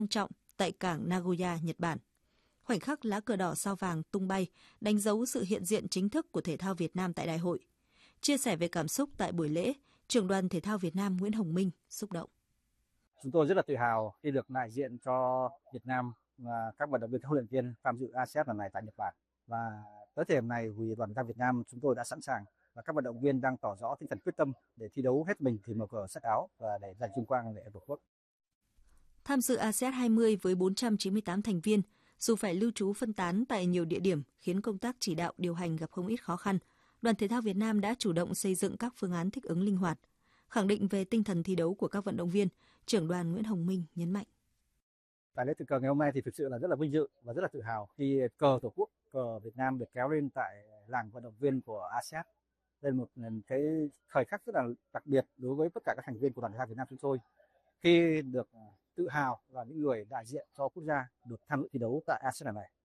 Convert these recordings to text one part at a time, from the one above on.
trọng tại cảng Nagoya, Nhật Bản. Khoảnh khắc lá cờ đỏ sao vàng tung bay, đánh dấu sự hiện diện chính thức của thể thao Việt Nam tại đại hội. Chia sẻ về cảm xúc tại buổi lễ, Trưởng đoàn Thể thao Việt Nam Nguyễn Hồng Minh xúc động. Chúng tôi rất là tự hào khi được đại diện cho Việt Nam và các vận động viên, các huấn luyện viên tham dự ASEAN lần này tại Nhật Bản. Và tới thời điểm này, vì đoàn thể thao Việt Nam chúng tôi đã sẵn sàng và các vận động viên đang tỏ rõ tinh thần quyết tâm để thi đấu hết mình thì mở cờ sắc áo và để giành vinh quang để Tổ quốc. Tham dự ASEAN 20 với 498 thành viên, dù phải lưu trú phân tán tại nhiều địa điểm khiến công tác chỉ đạo điều hành gặp không ít khó khăn, đoàn thể thao Việt Nam đã chủ động xây dựng các phương án thích ứng linh hoạt. Khẳng định về tinh thần thi đấu của các vận động viên, Trưởng đoàn Nguyễn Hồng Minh nhấn mạnh. Tại lễ thượng cờ ngày hôm nay thì thực sự là rất là vinh dự và rất là tự hào khi cờ Tổ quốc, cờ Việt Nam được kéo lên tại làng vận động viên của ASEAN. Đây là một cái thời khắc rất là đặc biệt đối với tất cả các thành viên của đoàn thể thao Việt Nam chúng tôi khi được tự hào là những người đại diện cho quốc gia được tham dự thi đấu tại ASEAN lần này.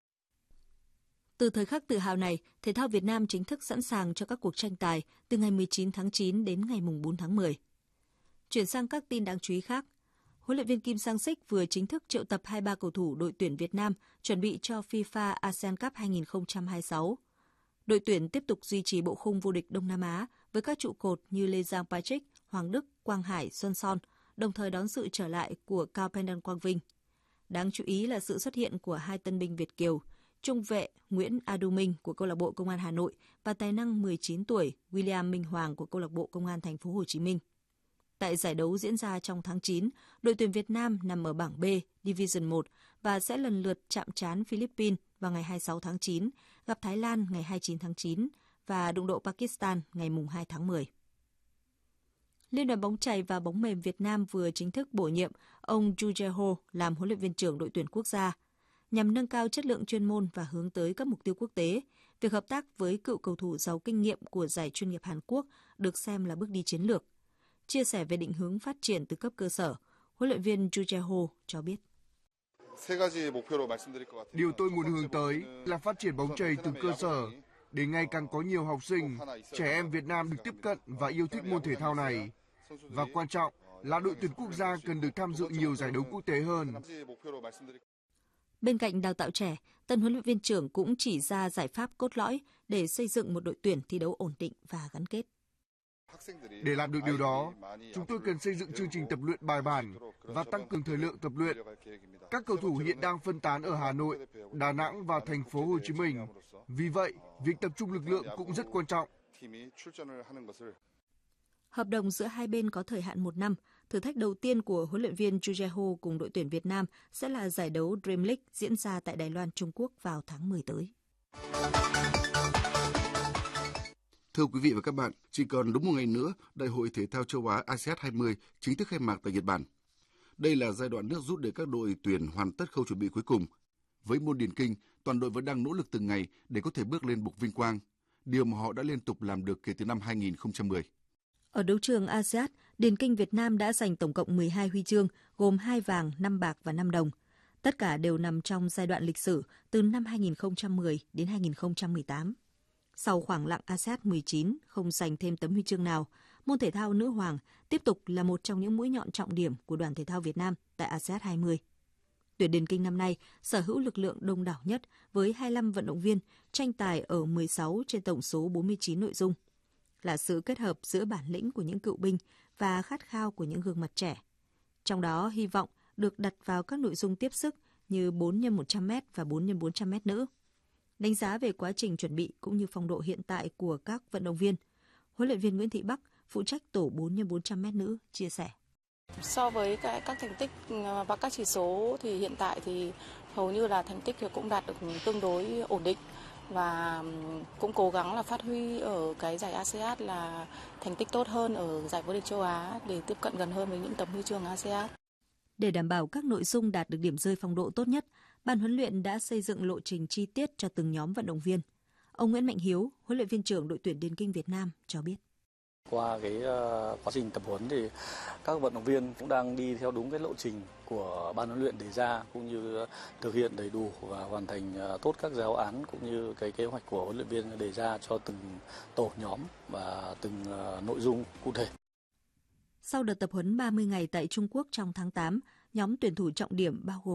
Từ thời khắc tự hào này, thể thao Việt Nam chính thức sẵn sàng cho các cuộc tranh tài từ ngày 19 tháng 9 đến ngày 4 tháng 10. Chuyển sang các tin đáng chú ý khác. Huấn luyện viên Kim Sang-sik vừa chính thức triệu tập 23 cầu thủ đội tuyển Việt Nam chuẩn bị cho FIFA ASEAN Cup 2026. Đội tuyển tiếp tục duy trì bộ khung vô địch Đông Nam Á với các trụ cột như Lê Giang Patrick, Hoàng Đức, Quang Hải, Xuân Son, đồng thời đón sự trở lại của Cao Pendan Quang Vinh. Đáng chú ý là sự xuất hiện của hai tân binh Việt kiều, trung vệ Nguyễn A Du Minh của câu lạc bộ Công an Hà Nội và tài năng 19 tuổi William Minh Hoàng của câu lạc bộ Công an Thành phố Hồ Chí Minh. Tại giải đấu diễn ra trong tháng 9, đội tuyển Việt Nam nằm ở bảng B, Division 1 và sẽ lần lượt chạm trán Philippines vào ngày 26 tháng 9, gặp Thái Lan ngày 29 tháng 9 và đụng độ Pakistan ngày 2 tháng 10. Liên đoàn bóng chày và bóng mềm Việt Nam vừa chính thức bổ nhiệm ông Ju Jae-ho làm huấn luyện viên trưởng đội tuyển quốc gia. Nhằm nâng cao chất lượng chuyên môn và hướng tới các mục tiêu quốc tế, việc hợp tác với cựu cầu thủ giàu kinh nghiệm của giải chuyên nghiệp Hàn Quốc được xem là bước đi chiến lược. Chia sẻ về định hướng phát triển từ cấp cơ sở, huấn luyện viên Ju Jae-ho cho biết. Điều tôi muốn hướng tới là phát triển bóng chày từ cơ sở, để ngày càng có nhiều học sinh, trẻ em Việt Nam được tiếp cận và yêu thích môn thể thao này. Và quan trọng là đội tuyển quốc gia cần được tham dự nhiều giải đấu quốc tế hơn. Bên cạnh đào tạo trẻ, tân huấn luyện viên trưởng cũng chỉ ra giải pháp cốt lõi để xây dựng một đội tuyển thi đấu ổn định và gắn kết. Để làm được điều đó, chúng tôi cần xây dựng chương trình tập luyện bài bản và tăng cường thời lượng tập luyện. Các cầu thủ hiện đang phân tán ở Hà Nội, Đà Nẵng và Thành phố Hồ Chí Minh. Vì vậy, việc tập trung lực lượng cũng rất quan trọng. Hợp đồng giữa hai bên có thời hạn 1 năm. Thử thách đầu tiên của huấn luyện viên Ju Jae-ho cùng đội tuyển Việt Nam sẽ là giải đấu Dream League diễn ra tại Đài Loan, Trung Quốc vào tháng 10 tới. Thưa quý vị và các bạn, chỉ còn đúng một ngày nữa, Đại hội Thể thao châu Á ASEAN 20 chính thức khai mạc tại Nhật Bản. Đây là giai đoạn nước rút để các đội tuyển hoàn tất khâu chuẩn bị cuối cùng. Với môn điền kinh, toàn đội vẫn đang nỗ lực từng ngày để có thể bước lên bục vinh quang, điều mà họ đã liên tục làm được kể từ năm 2010. Ở đấu trường ASEAN, điền kinh Việt Nam đã giành tổng cộng 12 huy chương, gồm 2 vàng, 5 bạc và 5 đồng. Tất cả đều nằm trong giai đoạn lịch sử từ năm 2010 đến 2018. Sau khoảng lặng ASEAN 19 không giành thêm tấm huy chương nào, môn thể thao nữ hoàng tiếp tục là một trong những mũi nhọn trọng điểm của đoàn thể thao Việt Nam tại ASEAN 20. Tuyển điền kinh năm nay sở hữu lực lượng đông đảo nhất với 25 vận động viên tranh tài ở 16 trên tổng số 49 nội dung. Là sự kết hợp giữa bản lĩnh của những cựu binh và khát khao của những gương mặt trẻ. Trong đó hy vọng được đặt vào các nội dung tiếp sức như 4x100m và 4x400m nữ. Đánh giá về quá trình chuẩn bị cũng như phong độ hiện tại của các vận động viên, huấn luyện viên Nguyễn Thị Bắc, phụ trách tổ 4x400m nữ, chia sẻ. So với các thành tích và các chỉ số thì hiện tại thì hầu như là thành tích cũng đạt được tương đối ổn định và cũng cố gắng là phát huy ở cái giải ASEAN là thành tích tốt hơn ở giải vô địch châu Á để tiếp cận gần hơn với những tấm huy chương ASEAN. Để đảm bảo các nội dung đạt được điểm rơi phong độ tốt nhất, ban huấn luyện đã xây dựng lộ trình chi tiết cho từng nhóm vận động viên. Ông Nguyễn Mạnh Hiếu, huấn luyện viên trưởng đội tuyển điền kinh Việt Nam cho biết. Qua cái quá trình tập huấn thì các vận động viên cũng đang đi theo đúng cái lộ trình của ban huấn luyện đề ra, cũng như thực hiện đầy đủ và hoàn thành tốt các giáo án cũng như cái kế hoạch của huấn luyện viên đề ra cho từng tổ nhóm và từng nội dung cụ thể. Sau đợt tập huấn 30 ngày tại Trung Quốc trong tháng 8, nhóm tuyển thủ trọng điểm bao gồm